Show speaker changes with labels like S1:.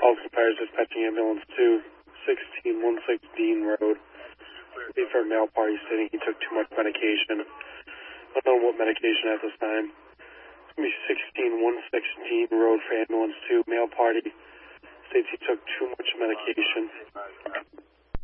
S1: Austin Fire Dispatching Ambulance 2, 1616 Dean Road. Wait for a male party stating he took too much medication. I don't know what medication at this time. It's going to be 16116 Road for Ambulance 2. Male party states he took too much medication.